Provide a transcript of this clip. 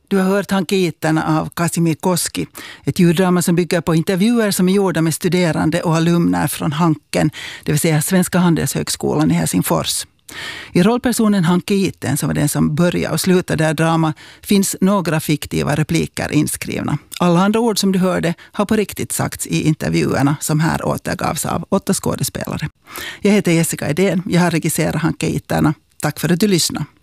Du har hört Hanke-Itterna av Casimir Koski, ett ljuddrama som bygger på intervjuer som är gjorda med studerande och alumner från Hanken, det vill säga Svenska handelshögskolan i Helsingfors. I rollpersonen Hanke-Itten, som var den som började och slutade där drama, finns några fiktiva repliker inskrivna. Alla andra ord som du hörde har på riktigt sagts i intervjuerna som här återgavs av 8 skådespelare. Jag heter Jessica Idén, jag har regisserat Hanke-Itterna. Tack för att du lyssnade.